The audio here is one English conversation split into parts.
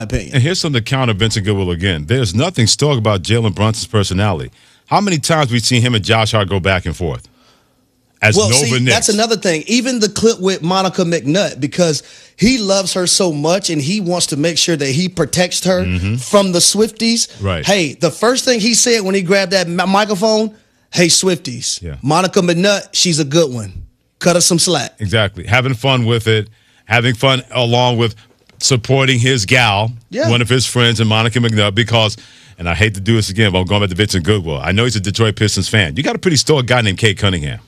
opinion. And here's something to counter Vincent Goodwill again. There's nothing stoic about Jalen Brunson's personality. How many times we've seen him and Josh Hart go back and forth? That's another thing. Even the clip with Monica McNutt, because he loves her so much and he wants to make sure that he protects her from the Swifties. Right. Hey, the first thing he said when he grabbed that microphone, hey, Swifties, Monica McNutt, she's a good one. Cut her some slack. Exactly. Having fun with it. Having fun along with supporting his gal, one of his friends, and Monica McNutt, because, and I hate to do this again, but I'm going back to Vincent Goodwill. I know he's a Detroit Pistons fan. You got a pretty stoic guy named Cade Cunningham.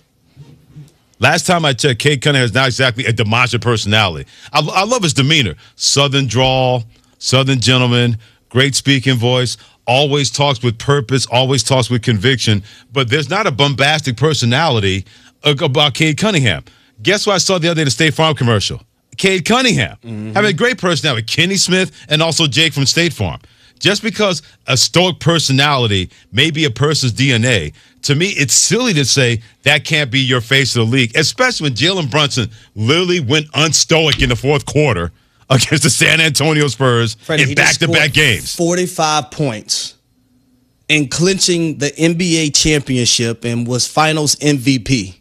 Last time I checked, Cade Cunningham is not exactly a demonstrative personality. I love his demeanor. Southern drawl, Southern gentleman, great speaking voice, always talks with purpose, always talks with conviction, but there's not a bombastic personality about Cade Cunningham. Guess what I saw the other day in the State Farm commercial? Cade Cunningham. Having a great personality. Kenny Smith and also Jake from State Farm. Just because a stoic personality may be a person's DNA, to me, it's silly to say that can't be your face of the league, especially when Jalen Brunson literally went unstoic in the fourth quarter against the San Antonio Spurs in back-to-back games. 45 points in clinching the NBA championship and was finals MVP.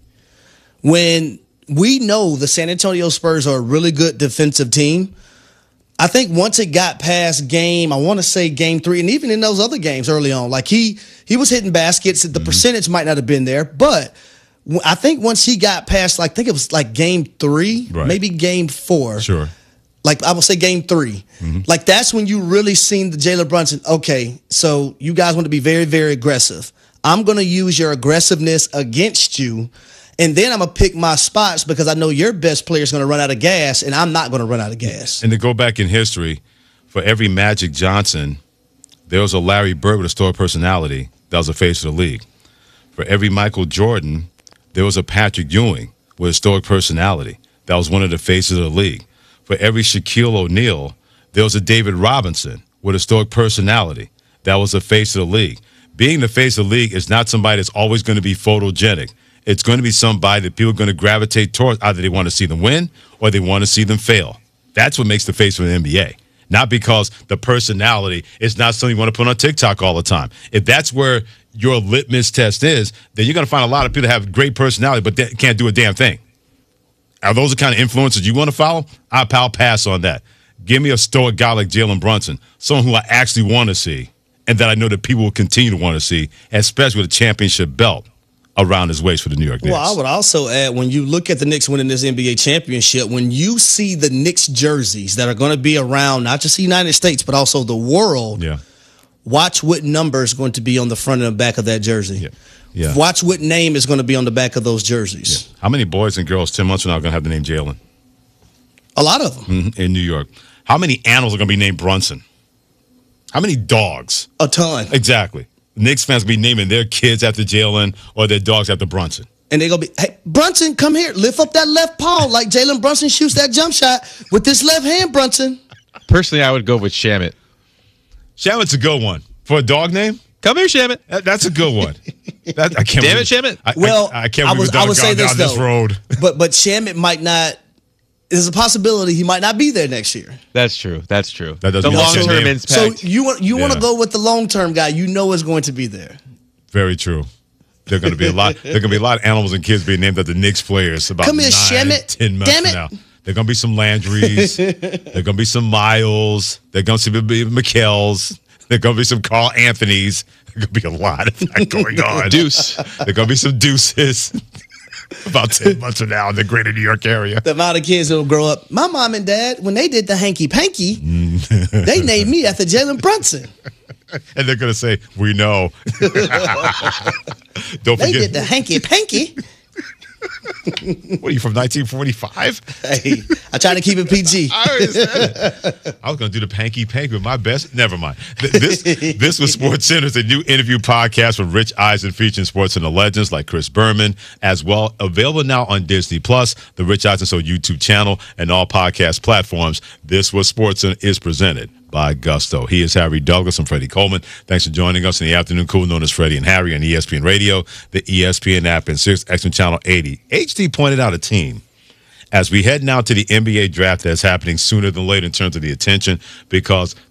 When we know the San Antonio Spurs are a really good defensive team, I think once it got past game 3, and even in those other games early on, like he was hitting baskets. The percentage might not have been there, but I think once he got past, I think it was like game 3, maybe game 4. Sure. Like I will say game 3. Like that's when you really seen the Jalen Brunson, okay, so you guys want to be very, very aggressive. I'm going to use your aggressiveness against you. And then I'm going to pick my spots because I know your best player is going to run out of gas, and I'm not going to run out of gas. And to go back in history, for every Magic Johnson, there was a Larry Bird with a stoic personality that was the face of the league. For every Michael Jordan, there was a Patrick Ewing with a stoic personality that was one of the faces of the league. For every Shaquille O'Neal, there was a David Robinson with a stoic personality that was the face of the league. Being the face of the league is not somebody that's always going to be photogenic. It's going to be somebody that people are going to gravitate towards. Either they want to see them win or they want to see them fail. That's what makes the face of the NBA. Not because the personality is not something you want to put on TikTok all the time. If that's where your litmus test is, then you're going to find a lot of people that have great personality but they can't do a damn thing. Are those the kind of influencers you want to follow? I'll pass on that. Give me a stoic guy like Jalen Brunson, someone who I actually want to see and that I know that people will continue to want to see, especially with a championship belt around his waist for the New York Knicks. Well, I would also add, when you look at the Knicks winning this NBA championship, when you see the Knicks jerseys that are going to be around not just the United States, but also the world, watch what number is going to be on the front and the back of that jersey. Yeah. Watch what name is going to be on the back of those jerseys. How many boys and girls 10 months from now are going to have the name Jalen? A lot of them. In New York. How many animals are going to be named Brunson? How many dogs? A ton. Exactly. Knicks fans will be naming their kids after Jalen or their dogs after Brunson. And they're going to be, hey, Brunson, come here. Lift up that left paw like Jalen Brunson shoots that jump shot with this left hand, Brunson. Personally, I would go with Shamet. Shamet's a good one. For a dog name? Come here, Shamet. That's a good one. I can't Damn it, Shamet. I can't believe I would say this, though, road. But Shamet might not. There's a possibility he might not be there next year. That's true. That's true. That the long-term impact. So you want to go with the long-term guy. You know is going to be there. Very true. There are going to be a lot. There are going to be a lot of animals and kids being named after Knicks players. About Come here, Shamet. 10 months from now. There are going to be some Landrys. There are going to be some Miles. There are going to be McKells. There are going to be some Carl Anthonys. There's going to be a lot of that going on. Deuce. There are going to be some Deuces. About 10 months from now in the greater New York area. The amount of kids that will grow up. My mom and dad, when they did the hanky-panky, they named me after Jalen Brunson. And they're going to say, we know. Don't forget. They did the hanky-panky. What are you, from 1945? Hey, I try to keep it PG. I was going to do the hanky-panky with my best. Never mind. This was Sports Center's a new interview podcast with Rich Eisen featuring sports and the legends like Chris Berman, as well. Available now on Disney+, the Rich Eisen Show YouTube channel, and all podcast platforms. This was Sports Center is presented by Gusto. He is Harry Douglas. I'm Freddie Coleman. Thanks for joining us in the afternoon cool, known as Freddie and Harry on ESPN Radio, the ESPN app, and Sirius XM Channel 80. HD pointed out a team as we head now to the NBA draft that's happening sooner than later in terms of the attention, because